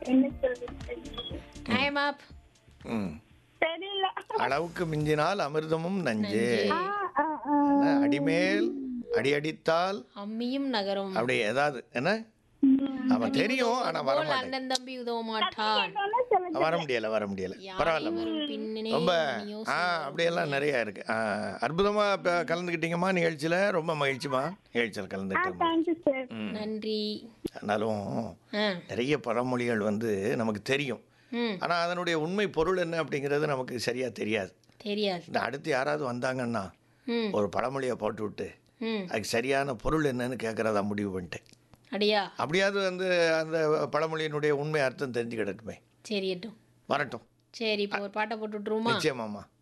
என்ன சொல்றது? டைம் அப். ம் தெரியல. அளவுக்கு மிஞ்சினால் அமிர்தமும் நஞ்சு. நஞ்சு. ஆ, ஆ. என்ன, அடிமேல் அடி அடித்தால் அம்மியும் நகரும். அப்படி ஏதாவது என்ன அவன் தெரியும் ஆனால் போல் வரமாட்டேன். அண்ணன் தம்பி உதவ மாட்டான். சொன்னா சொல்லுங்க. வர முடியல பரவாயில்ல. யாவரும் பின்னே ரொம்ப யோசி. அப்படியெல்லாம் நிறைய இருக்கு. அற்புதமாக இப்போ கலந்துக்கிட்டீங்கம்மா நிகழ்ச்சியில். ரொம்ப மகிழ்ச்சிமா நிகழ்ச்சியில் கலந்துக்கிட்டேன். Thank you sir. நன்றி. ஆனாலும் ஆ, நிறைய பழமொழிகள் வந்து நமக்கு தெரியும். ம், ஆனால் அதனுடைய உண்மை பொருள் என்ன அப்படிங்கிறது நமக்கு சரியாக தெரியாது. தெரியாது. இந்த அடுத்து யாராவது வந்தாங்கன்னா ம், ஒரு பழமொழியை போட்டு விட்டு ம். அதுக்கு சரியான பொருள் என்னன்னு கேட்குறதா முடிவு பண்ணிட்டேன். அடியா, அப்படியாவது வந்து அந்த பழமொழியினுடைய உண்மை அர்த்தம் தெரிஞ்சுக்கிடட்டுமே. சரியட்டும். வரட்டும். சரி, இப்போ ஒரு பாட்டை போட்டு விட்டுருவோமா? நிச்சயமாம்மா.